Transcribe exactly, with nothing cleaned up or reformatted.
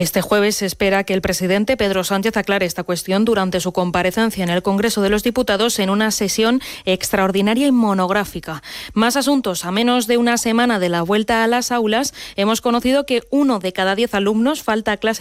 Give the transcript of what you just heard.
Este jueves se espera que el presidente Pedro Sánchez aclare esta cuestión durante su comparecencia en el Congreso de los Diputados en una sesión extraordinaria y monográfica. Más asuntos. A menos de una semana de la vuelta a las aulas, hemos conocido que uno de cada diez alumnos falta a clase